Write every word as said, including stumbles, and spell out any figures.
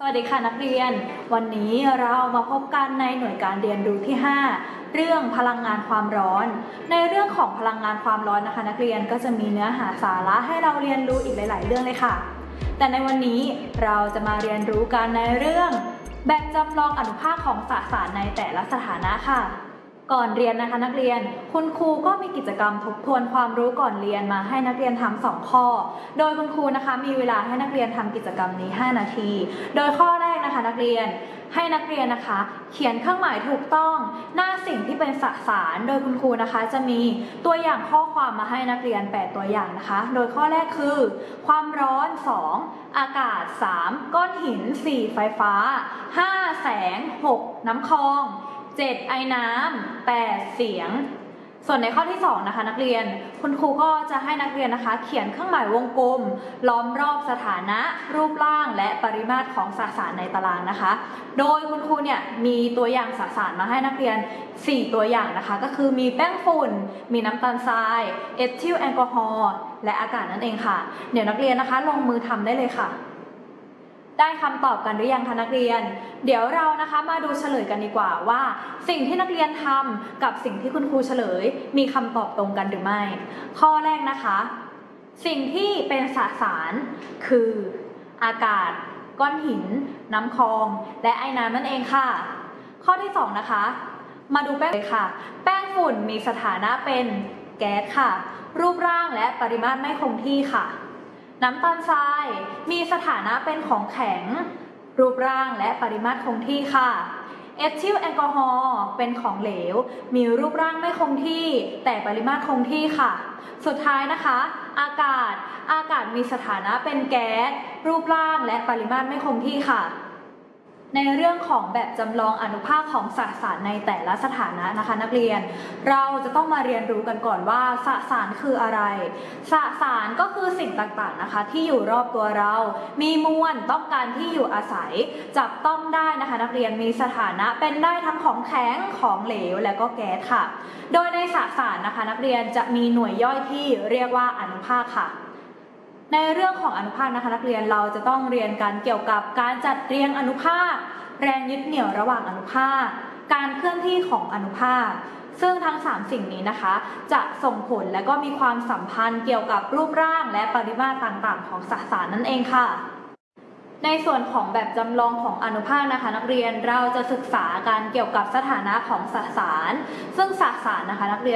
วัสดีค่ะนักเรียนวันนี้เรามาพบกันในหน่วยการเรียนรู้ที่ห้าเรื่องพลังงานความร้อนในเรื่องของพลังงานความร้อนนะคะนักเรียนก็จะมีเนื้อหาสาระให้เราเรียนรู้อีกหลายๆเรื่องเลยค่ะแต่ในวันนี้เราจะมาเรียนรู้กันในเรื่องแบบจำลองอนุภาคของสสารในแต่ละสถานะค่ะก่อนเรียนนะคะนักเรียนคุณครูก็มีกิจกรรมทบทวนความรู้ก่อนเรียนมาให้นักเรียนทำสองข้อโดยคุณครูนะคะมีเวลาให้นักเรียนทำกิจกรรมนี้ห้านาทีโดยข้อแรกนะคะนักเรียนให้นักเรียนนะคะเขียนเครื่องหมายถูกต้องหน้าสิ่งที่เป็นสสารโดยคุณครูนะคะจะมีตัวอย่างข้อความมาให้นักเรียนแปดตัวอย่างนะคะโดยข้อแรกคือความร้อนสองอากาศสามก้อนหินสี่ไฟฟ้าห้าแสงหกน้ำคลองเจ็ดไอน้ำแปดเสียงส่วนในข้อที่สองนะคะนักเรียนคุณครูก็จะให้นักเรียนนะคะเขียนเครื่องหมายวงกลมล้อมรอบสถานะรูปร่างและปริมาตรของสสารในตารางนะคะโดยคุณครูเนี่ยมีตัวอย่างสสารมาให้นักเรียนสี่ตัวอย่างนะคะก็คือมีแป้งฝุ่นมีน้ำตาลทรายเอทิลแอลกอฮอล์และอากาศนั่นเองค่ะเดี๋ยวนักเรียนนะคะลงมือทำได้เลยค่ะได้คำตอบกันหรือยังคะนักเรียนเดี๋ยวเรานะคะมาดูเฉลยกันดีกว่าว่าสิ่งที่นักเรียนทำกับสิ่งที่คุณครูเฉลยมีคำตอบตรงกันหรือไม่ข้อแรกนะคะสิ่งที่เป็นสสารคืออากาศก้อนหินน้ำคลองและไอน้ำนั่นเองค่ะข้อที่สองนะคะมาดูแป้งเลยค่ะแป้งฝุ่นมีสถานะเป็นแก๊สค่ะรูปร่างและปริมาตรไม่คงที่ค่ะน้ำตาลทรายมีสถานะเป็นของแข็งรูปร่างและปริมาตรคงที่ค่ะเอทิลแอลกอฮอล์เป็นของเหลวมีรูปร่างไม่คงที่แต่ปริมาตรคงที่ค่ะสุดท้ายนะคะอากาศอากาศมีสถานะเป็นแก๊สรูปร่างและปริมาตรไม่คงที่ค่ะในเรื่องของแบบจำลองอนุภาคของสสารในแต่ละสถานะนะคะนักเรียนเราจะต้องมาเรียนรู้กันก่อนว่าสสารคืออะไรสสารก็คือสิ่งต่างๆนะคะที่อยู่รอบตัวเรามีมวลต้องการที่อยู่อาศัยจับต้องได้นะคะนักเรียนมีสถานะเป็นได้ทั้งของแข็งของเหลวและก็แก๊สค่ะโดยในสสารนะคะนักเรียนจะมีหน่วยย่อยที่เรียกว่าอนุภาคค่ะในเรื่องของอนุภาคนะคะนักเรียนเราจะต้องเรียนกันเกี่ยวกับการจัดเรียงอนุภาคแรงยึดเหนี่ยวระหว่างอนุภาคการเคลื่อนที่ของอนุภาคซึ่งทั้งสามสิ่งนี้นะคะจะส่งผลและก็มีความสัมพันธ์เกี่ยวกับรูปร่างและปริมาตรต่างๆของสสารนั่นเองค่ะในส่วนของแบบจำลองของอนุภาคนะคะนักเรียนเราจะศึกษาการเกี่ยวกับสถานะของสสารซึ่งสสารนะคะนักเรียน